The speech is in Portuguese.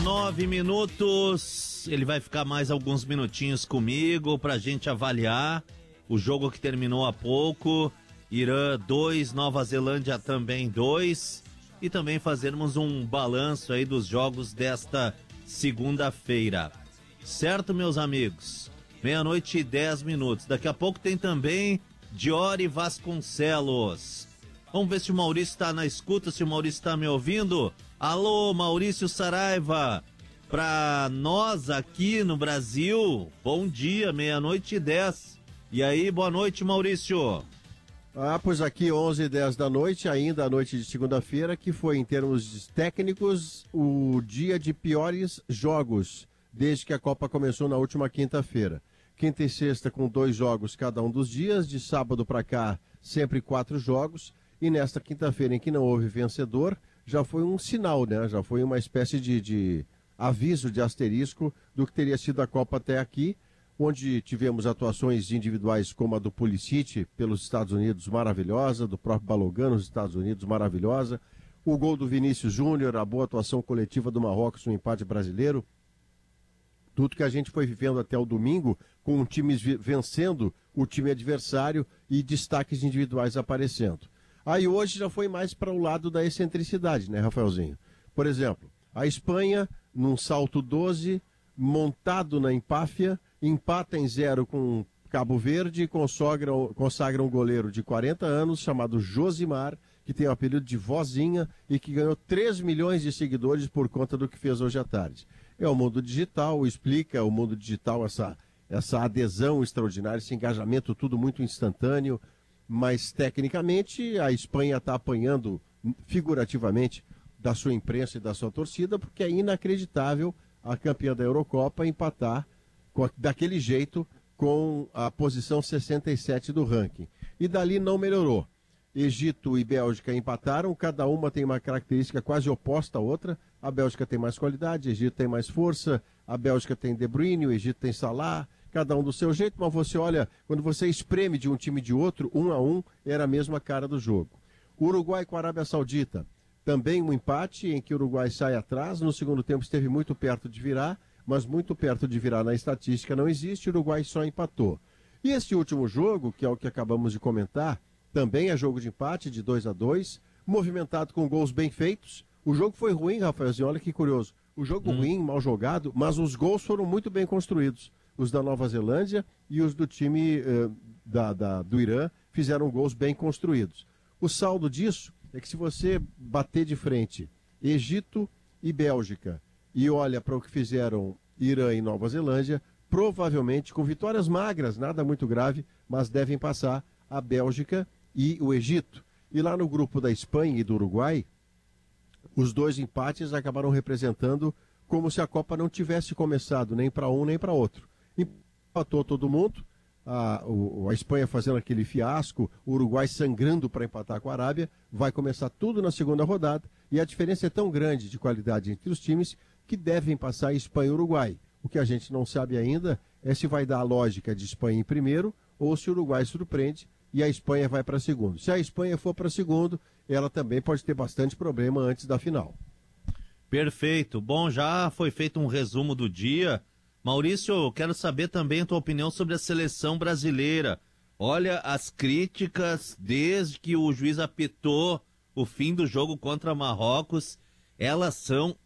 9 minutos, ele vai ficar mais alguns minutinhos comigo pra gente avaliar o jogo que terminou há pouco. Irã 2, Nova Zelândia também 2, e também fazermos um balanço aí dos jogos desta segunda-feira. Certo, meus amigos? 00:10. Daqui a pouco tem também Diori Vasconcelos. Vamos ver se o Maurício está na escuta, se o Maurício está me ouvindo. Alô, Maurício Saraiva. Para nós aqui no Brasil, bom dia, 00:10. E aí, boa noite, Maurício. Pois aqui 11:10 da noite, ainda a noite de segunda-feira, que foi em termos técnicos o dia de piores jogos desde que a Copa começou na última quinta-feira. Quinta e sexta com 2 jogos cada um dos dias, de sábado para cá sempre 4 jogos, e nesta quinta-feira em que não houve vencedor, já foi um sinal, né? Já foi uma espécie de aviso, de asterisco do que teria sido a Copa até aqui, onde tivemos atuações individuais como a do Pulisic pelos Estados Unidos, maravilhosa, do próprio Balogun nos Estados Unidos, maravilhosa, o gol do Vinícius Júnior, a boa atuação coletiva do Marrocos no empate brasileiro, tudo que a gente foi vivendo até o domingo, com um time vencendo o time adversário e destaques individuais aparecendo. Aí hoje já foi mais para o lado da excentricidade, né, Rafaelzinho? Por exemplo, a Espanha, num salto 12, montado na empáfia, empata em 0 com Cabo Verde e consagra um goleiro de 40 anos chamado Josimar, que tem o apelido de Vozinha e que ganhou 3 milhões de seguidores por conta do que fez hoje à tarde. É o mundo digital, explica o mundo digital, essa adesão extraordinária, esse engajamento, tudo muito instantâneo, mas tecnicamente a Espanha está apanhando figurativamente da sua imprensa e da sua torcida, porque é inacreditável a campeã da Eurocopa empatar daquele jeito com a posição 67 do ranking. E dali não melhorou. Egito e Bélgica empataram, cada uma tem uma característica quase oposta à outra. A Bélgica tem mais qualidade, o Egito tem mais força, a Bélgica tem De Bruyne, o Egito tem Salah, cada um do seu jeito, mas você olha, quando você espreme de um time e de outro, 1-1, era a mesma cara do jogo. Uruguai com a Arábia Saudita, também um empate em que o Uruguai sai atrás, no segundo tempo esteve muito perto de virar, mas muito perto de virar na estatística não existe, o Uruguai só empatou. E esse último jogo, que é o que acabamos de comentar, também é jogo de empate de 2-2, movimentado com gols bem feitos. O jogo foi ruim, Rafaelzinho, olha que curioso. O jogo ruim, mal jogado, mas os gols foram muito bem construídos. Os da Nova Zelândia e os do time do Irã fizeram gols bem construídos. O saldo disso é que se você bater de frente Egito e Bélgica e olha para o que fizeram Irã e Nova Zelândia, provavelmente com vitórias magras, nada muito grave, mas devem passar a Bélgica e o Egito. E lá no grupo da Espanha e do Uruguai, os 2 empates acabaram representando como se a Copa não tivesse começado nem para um nem para outro. Empatou todo mundo, a Espanha fazendo aquele fiasco, o Uruguai sangrando para empatar com a Arábia, vai começar tudo na segunda rodada, e a diferença é tão grande de qualidade entre os times que devem passar Espanha e Uruguai. O que a gente não sabe ainda é se vai dar a lógica de Espanha em primeiro ou se o Uruguai surpreende e a Espanha vai para segundo. Se a Espanha for para segundo, ela também pode ter bastante problema antes da final. Perfeito. Bom, já foi feito um resumo do dia. Maurício, eu quero saber também a tua opinião sobre a seleção brasileira. Olha, as críticas desde que o juiz apitou o fim do jogo contra Marrocos, elas são